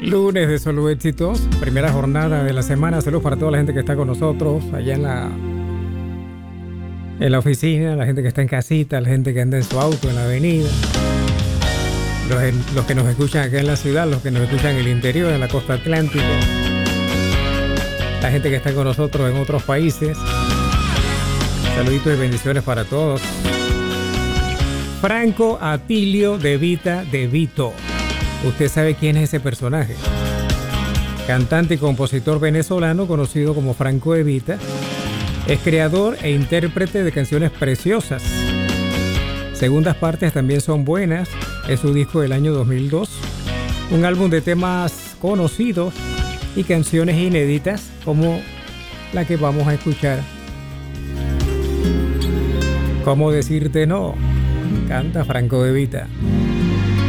Lunes de Solo Éxitos, primera jornada de la semana. Saludos para toda la gente que está con nosotros allá en la oficina, la gente que está en casita, la gente que anda en su auto, en la avenida, los que nos escuchan acá en la ciudad, los que nos escuchan en el interior, en la costa atlántica, la gente que está con nosotros en otros países. Saluditos y bendiciones para todos. Franco Atilio De Vita De Vito. ¿Usted sabe quién es ese personaje? Cantante y compositor venezolano conocido como Franco De Vita. Es creador e intérprete de canciones preciosas. Segundas partes también son buenas. Es su disco del año 2002. Un álbum de temas conocidos y canciones inéditas como la que vamos a escuchar. ¿Cómo decirte no? Canta Franco De Vita.